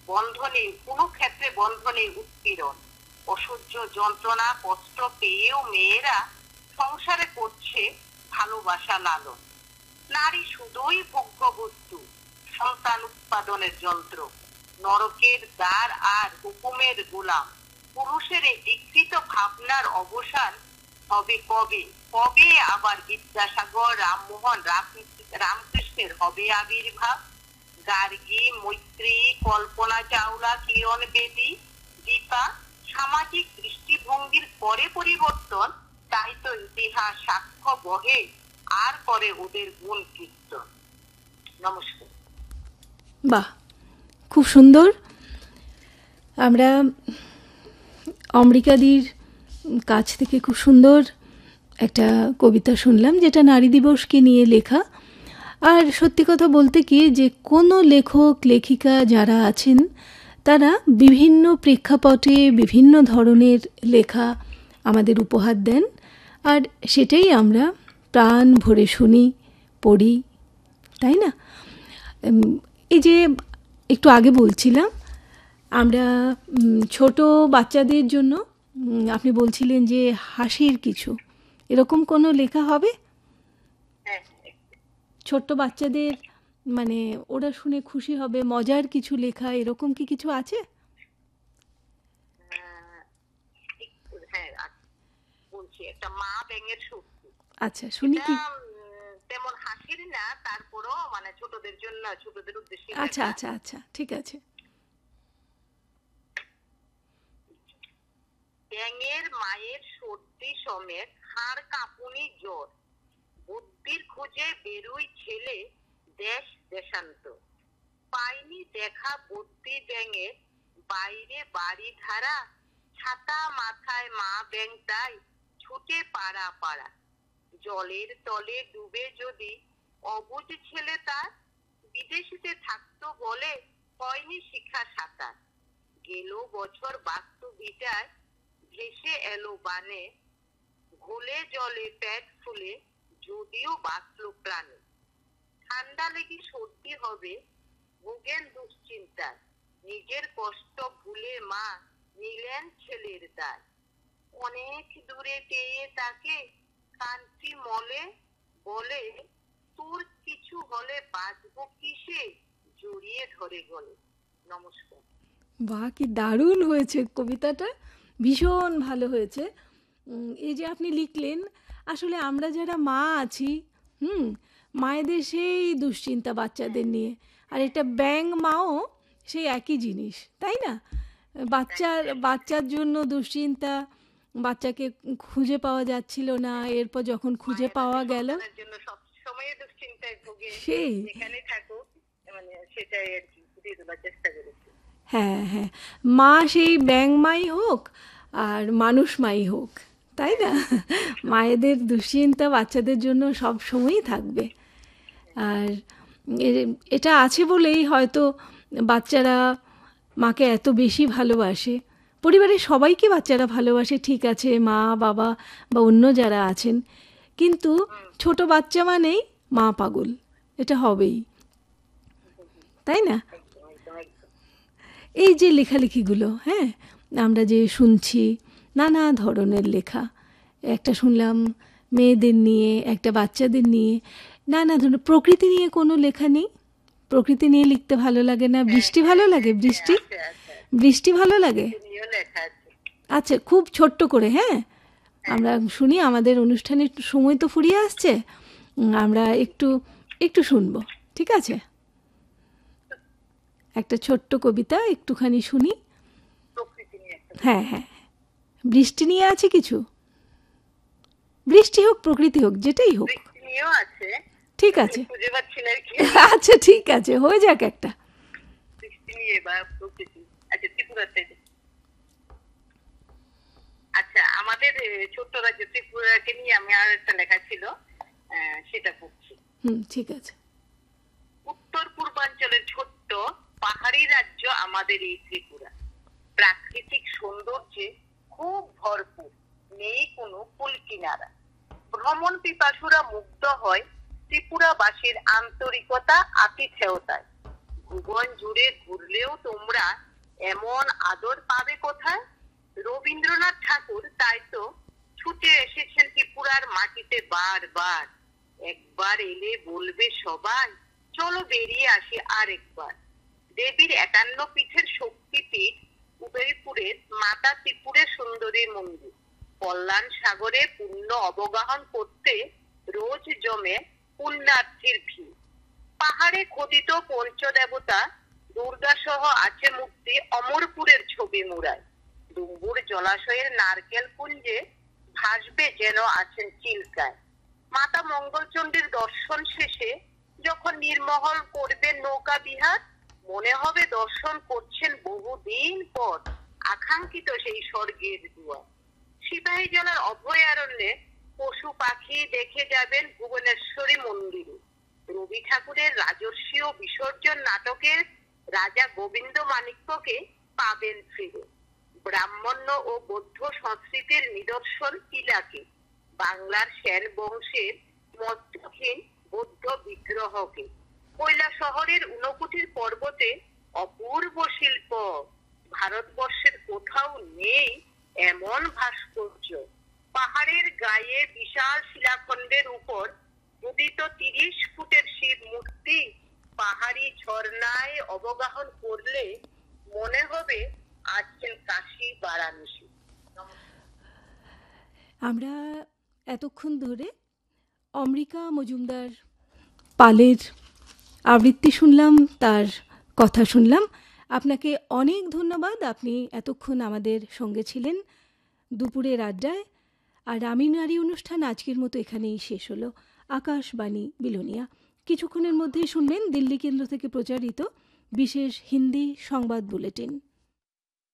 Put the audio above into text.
বন্ধনে, কোনো ক্ষেত্রে বন্ধনে উৎপীড়ন, অসহ্য যন্ত্রণা কষ্ট পেয়েও মেয়েরা সংসারে করছে ভালোবাসা লালন। নারী শুধুই ভোগ্য বস্তু, সন্তান উৎপাদনের যন্ত্র, নরকের দ্বার আর হুকুমের গোলাম। পুরুষের এই বিকৃত ভাবনার অবসান হবে কবে? কবে আবার বিদ্যাসাগর, রামমোহন, রামকৃষ্ণের হবে আবির্ভাব? গার্গী, মৈত্রী, কল্পনা চাওলা, কিরণ বেদী, দীপা সামাজিক দৃষ্টিভঙ্গির পরে পরিবর্তন, তাই তো ইতিহাস সাক্ষ্য বহে আর করে ওদের গুণ কীর্তন। নমস্কার। বাহ, খুব সুন্দর। আমরা অমৃকাদির কাছ থেকে খুব সুন্দর একটা কবিতা শুনলাম, যেটা নারী দিবসকে নিয়ে লেখা। আর সত্যি কথা বলতে কি, যে কোনো লেখক লেখিকা যারা আছেন তারা বিভিন্ন প্রেক্ষাপটে বিভিন্ন ধরনের লেখা আমাদের উপহার দেন, আর সেটাই আমরা প্রাণ ভরে শুনি, পড়ি, তাই না? এই যে একটু আগে বলছিলাম, আমরা ছোট বাচ্চাদের জন্য আপনি বলছিলেন যে হাসির কিছু এরকম কোনো লেখা হবে ছোট্ট বাচ্চাদের, মানে ওরা শুনে খুশি হবে, মজার কিছু লেখা, এরকম কি কিছু আছে? একটা মা ব্যাঙের শক্তি। আচ্ছা, শুনি কি। তেমন হাসির না, তারপরও মানে ছোটদের জন্য, ছোটদের উদ্দেশ্যে। আচ্ছা আচ্ছা আচ্ছা, ঠিক আছে। ব্যাঙের মায়ের সর্দি সমেত হাড় কাঁপুনি জ্বর, বুদ্ধির খোঁজে বেরোই ছেলে দেশ দেশান্ত, পাইনি দেখা বুদ্ধি ব্যাঙের বাইরে বাড়ি ধারা, ছাতা মাথায় মা ব্যাঙটাই ছুটে পাড়া পাড়া, জলের তলে ডুবে যদি অবুঝ ছেলে তার, বিদেশিতে থাকতো বলে হয়নি শিক্ষা সাঁতার, গেল বছর বাস্তু ভিটায় ভেসে এলো বানে, ঘোলে জলে পেট ফুলে যদিও বাঁচলো প্রাণে, ঠান্ডা লেগে সর্দি হবে ভোগেন দুশ্চিন্তায়, নিজের কষ্ট ভুলে মা নিলেন ছেলের দায়, অনেক দূরে পেয়ে তাকে কান্তি মলে বলে, তোর কিছু হলে বাঁচবো কিসে, জড়িয়ে ধরে গলে। নমস্কার। বাহ, কি দারুণ হয়েছে কবিতাটা, ভীষণ ভালো হয়েছে। এই যে আপনি লিখলেন, আসলে আমরা যারা মা আছি, মায়েদের সেই দুশ্চিন্তা বাচ্চাদের নিয়ে, আর এটা ব্যাঙ মাও সেই একই জিনিস, তাই না? বাচ্চার জন্য দুশ্চিন্তা, বাচ্চাকে খুঁজে পাওয়া যাচ্ছিল না, এরপর যখন খুঁজে পাওয়া গেল, সেই হ্যাঁ হ্যাঁ, মা সেই ব্যাঙ মাই হোক আর মানুষ মাই হোক, তাই না? মায়েদের দুশ্চিন্তা বাচ্চাদের জন্য সব সময়ই থাকবে। আর এটা আছে বলেই হয়তো বাচ্চারা মাকে এত বেশি ভালোবাসে। পরিবারের সবাইকে বাচ্চারা ভালোবাসে, ঠিক আছে, মা বাবা বা অন্য যারা আছেন, কিন্তু ছোট বাচ্চা মানেই মা পাগল, এটা হবেই, তাই না? এই যে লেখালেখিগুলো, হ্যাঁ, আমরা যে শুনছি নানা ধরনের লেখা, একটা শুনলাম মেয়েদের নিয়ে, একটা বাচ্চাদের নিয়ে, নানা ধরনের। প্রকৃতি নিয়ে কোনো লেখা নেই? প্রকৃতি নিয়ে লিখতে ভালো লাগে না? বৃষ্টি ভালো লাগে? বৃষ্টি ভালো লাগে? আচ্ছা, খুব ছোট্ট করে, হ্যাঁ, আমরা শুনি। আমাদের অনুষ্ঠানের সময় তো ফুরিয়ে আসছে, আমরা একটু শুনবো, ঠিক আছে? একটা ছোট্ট কবিতা একটুখানি শুনি। হ্যাঁ হ্যাঁ, বৃষ্টি নিয়ে আছে কিছু, বৃষ্টি হোক প্রকৃতি হোক যেটাই হোক, ঠিক আছে, আচ্ছা ঠিক আছে, হয়ে যাক একটা। আচ্ছা, আমাদের ছোট্ট রাজ্য ত্রিপুরাকে নিয়ে আমি আর একটা লেখা ছিল, সেটা পড়ছি। ঠিক আছে। উত্তর পূর্বাঞ্চলের ছোট্ট পাহাড়ি রাজ্য আমাদের এই ত্রিপুরা, প্রাকৃতিক সৌন্দর্যে খুব ভরপুর, নেই কোনো কুল কিনারা। ভ্রমণ পিপাসুরা মুগ্ধ হয় ত্রিপুরাবাসীর আন্তরিকতা, আতিথেয়তায়। ভুবন জুড়ে ঘুরলেও তোমরা এমন আদর পাবে কোথায়? রবীন্দ্রনাথ ঠাকুর তাই তো ছুটে এসেছেন ত্রিপুরার মাটিতে বারবার। একবার এলে বলবে সবাই, চলো বেরিয়ে আসি আরেকবার। দেবীর 51 পীঠের শক্তিপীঠ উদয়পুরের মাতা ত্রিপুরের সুন্দরী মন্দির। কল্যাণ সাগরে পুণ্য অবগাহন করতে রোজ জমে পুণ্যার্থীর ভিড়। পাহাড়ে খোদিত পঞ্চদেবতা দুর্গা সহ আছে মূর্তি অমরপুরের ছবি মুড়ায়। ডুম্বুর জলাশয়ের নারকেল কুঞ্জে ভাসবে যেন আছেন চিল্কায়। মাতা মঙ্গলচণ্ডীর দর্শন শেষে যখন নির্মহল করবে নৌকা বিহার, মনে হবে দর্শন করছেন বহুদিন পর আকাঙ্ক্ষিত সেই স্বর্গের দুয়ার। সিপাহী জেলার অভয়ারণ্যে পশু পাখি দেখে যাবেন ভুবনেশ্বরী মন্দিরে। রবি ঠাকুরের রাজস্বীয় বিসর্জন নাটকের রাজা গোবিন্দ মাণিক্যকে পাবেন ফিরে। ব্রাহ্মণ্য ও বৌদ্ধ সংস্কৃতির নিদর্শন তিলাকে, বাংলার সেন বংশের মধ্যহীন বৌদ্ধ বিগ্রহকে। কৈলা শহরের ঊনকোটির পর্বতে অপূর্ব শিল্প, ভারতবর্ষের কোথাও নেই এমন ভাস্কর্য। পাহাড়ের গায়ে বিশাল শিলাখণ্ডের উপর উদিত 30 ফুটের শিব মূর্তি পাহাড়ি ঝর্ণায় অবগাহন করলে মনে হবে আছেন কাশী বারাণসী। আমরা এতক্ষণ ধরে অমৃকা মজুমদার পালের আবৃত্তি শুনলাম, তার কথা শুনলাম। আপনাকে অনেক ধন্যবাদ, আপনি এতক্ষণ আমাদের সঙ্গে ছিলেন দুপুরের আড্ডায়। আর আমি নারী অনুষ্ঠান আজকের মতো এখানেই শেষ হলো। আকাশবাণী বিলোনিয়া। কিছুক্ষণের মধ্যেই শুনবেন দিল্লি কেন্দ্র থেকে প্রচারিত বিশেষ হিন্দি সংবাদ বুলেটিন।